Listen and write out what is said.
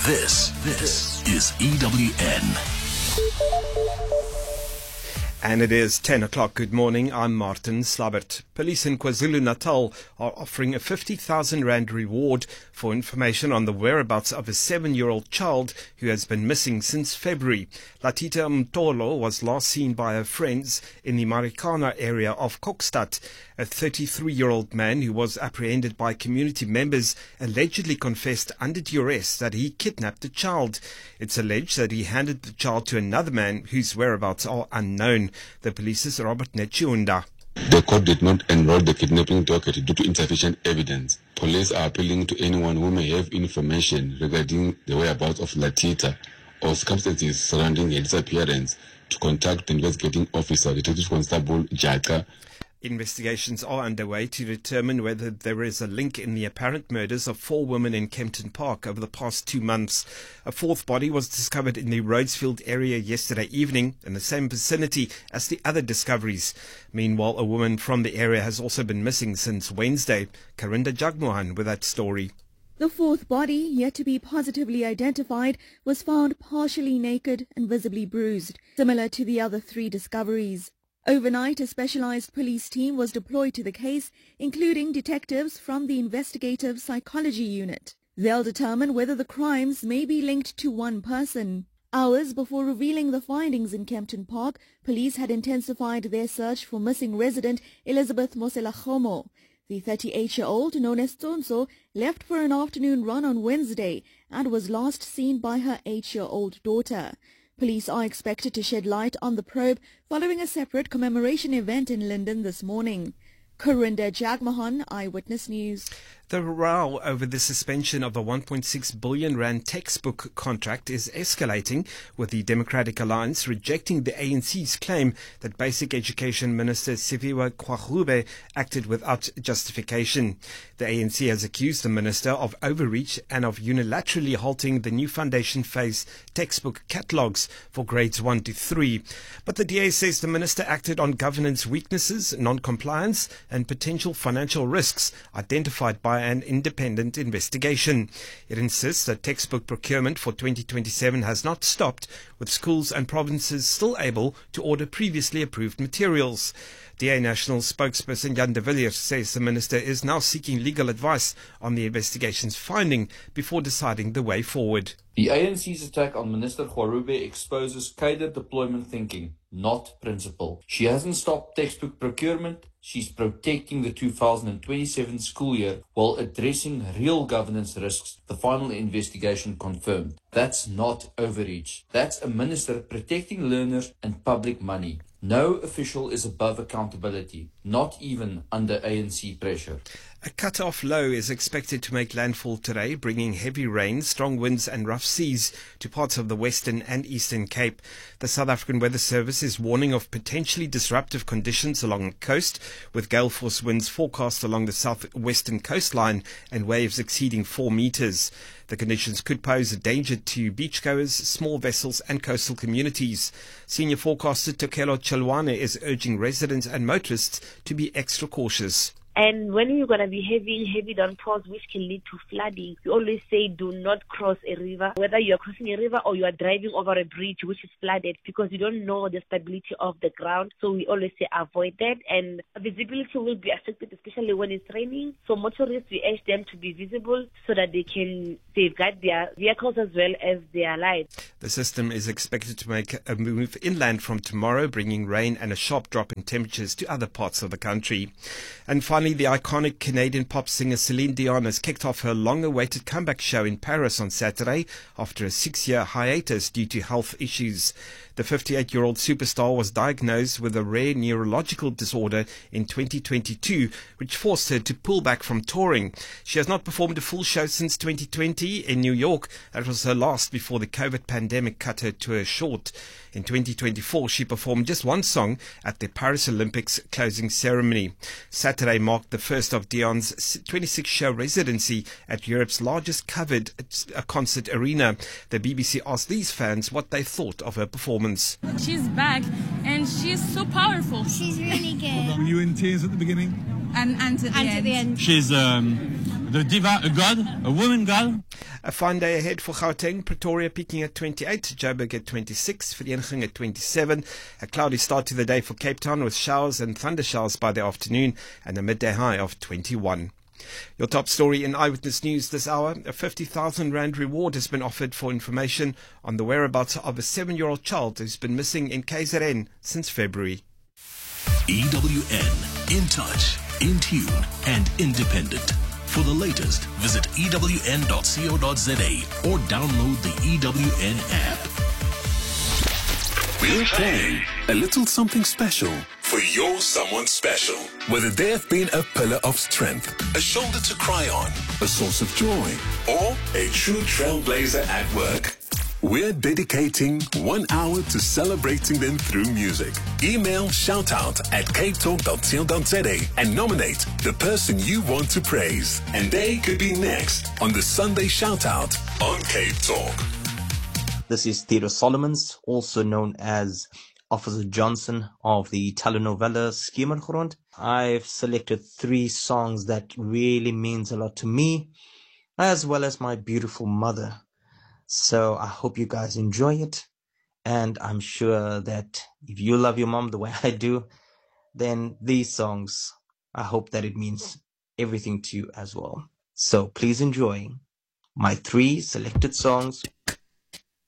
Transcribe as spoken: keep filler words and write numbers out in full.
This, this is E W N. And it is ten o'clock. Good morning. I'm Martin Slabbert. Police in KwaZulu-Natal are offering a fifty thousand rand reward for information on the whereabouts of a seven-year-old child who has been missing since February. Latita Mtolo was last seen by her friends in the Marikana area of Kokstad. A thirty-three-year-old man who was apprehended by community members allegedly confessed under duress that he kidnapped the child. It's alleged that he handed the child to another man whose whereabouts are unknown. The police's Robert Nechiunda. The court did not enroll the kidnapping docket due to insufficient evidence. Police are appealing to anyone who may have information regarding the whereabouts of Latita or circumstances surrounding her disappearance to contact the investigating officer, Detective Constable Jaka. Investigations are underway to determine whether there is a link in the apparent murders of four women in Kempton Park over the past two months. A fourth body was discovered in the Rhodesfield area yesterday evening in the same vicinity as the other discoveries. Meanwhile, a woman from the area has also been missing since Wednesday. Karinda Jagmohan with that story. The fourth body, yet to be positively identified, was found partially naked and visibly bruised, similar to the other three discoveries. Overnight, a specialized police team was deployed to the case, including detectives from the Investigative Psychology Unit. They'll determine whether the crimes may be linked to one person. Hours before revealing the findings in Kempton Park, police had intensified their search for missing resident Elizabeth Moselagomo. The thirty-eight-year-old, known as Tsonso, left for an afternoon run on Wednesday and was last seen by her eight-year-old daughter. Police are expected to shed light on the probe following a separate commemoration event in Linden this morning. Karinda Jagmohan, Eyewitness News. The row over the suspension of a one point six billion rand textbook contract is escalating, with the Democratic Alliance rejecting the A N C's claim that Basic Education Minister Siphiwe Qwagube acted without justification. The A N C has accused the minister of overreach and of unilaterally halting the new foundation phase textbook catalogues for grades one to three. But the D A says the minister acted on governance weaknesses, non-compliance and potential financial risks identified by an independent investigation. It insists that textbook procurement for twenty twenty-seven has not stopped, with schools and provinces still able to order previously approved materials. D A National spokesperson Jan de Villiers says the minister is now seeking legal advice on the investigation's finding before deciding the way forward. The A N C's attack on Minister Qwagube exposes cadre deployment thinking, not principle. She hasn't stopped textbook procurement. She's protecting the two thousand twenty-seven school year while addressing real governance risks, the final investigation confirmed. That's not overreach. That's a minister protecting learners and public money. No official is above accountability, not even under A N C pressure. A cut-off low is expected to make landfall today, bringing heavy rain, strong winds and rough seas to parts of the Western and Eastern Cape. The South African Weather Service is warning of potentially disruptive conditions along the coast, with gale force winds forecast along the southwestern coastline and waves exceeding four metres. The conditions could pose a danger to beachgoers, small vessels and coastal communities. Senior forecaster Tokelo Chelwane is urging residents and motorists to be extra cautious. And when you're going to be having heavy downpours, which can lead to flooding, we always say do not cross a river, whether you're crossing a river or you are driving over a bridge which is flooded, because you don't know the stability of the ground. So we always say avoid that. And visibility will be affected, especially when it's raining. So motorists, we urge them to be visible so that they can safeguard their vehicles as well as their lives. The system is expected to make a move inland from tomorrow, bringing rain and a sharp drop in temperatures to other parts of the country. And finally, the iconic Canadian pop singer Celine Dion has kicked off her long-awaited comeback show in Paris on Saturday after a six-year hiatus due to health issues. The fifty-eight-year-old superstar was diagnosed with a rare neurological disorder in twenty twenty-two, which forced her to pull back from touring. She has not performed a full show since twenty twenty in New York. That was her last before the COVID pandemic cut her tour short. In twenty twenty-four, she performed just one song at the Paris Olympics closing ceremony. Saturday marked the first of Dion's twenty-six show residency at Europe's largest covered concert arena. The B B C asked these fans what they thought of her performance. She's back and she's so powerful. She's really good. Were you in tears at the beginning? And, and, at, the and end. at the end. She's um, the diva, a god, a woman god. A fine day ahead for Gauteng. Pretoria peaking at twenty-eight, Joburg at twenty-six, Vereeniging at twenty-seven. A cloudy start to the day for Cape Town with showers and thunder showers by the afternoon and a midday high of twenty-one. Your top story in Eyewitness News this hour. A fifty thousand rand reward has been offered for information on the whereabouts of a seven-year-old child who's been missing in K Z N since February. E W N, in touch, in tune, and independent. For the latest, visit E W N dot co dot za or download the E W N app. We're playing a little something special for your someone special. Whether they have been a pillar of strength, a shoulder to cry on, a source of joy, or a true trailblazer at work, we're dedicating one hour to celebrating them through music. Email shoutout at cape talk dot co dot za and nominate the person you want to praise. And they could be next on the Sunday Shoutout on Cape Talk. This is Theodore Solomons, also known as Officer Johnson of the telenovela Skiemergrond. I've selected three songs that really means a lot to me, as well as my beautiful mother. So I hope you guys enjoy it. And I'm sure that if you love your mom the way I do, then these songs, I hope that it means everything to you as well. So please enjoy my three selected songs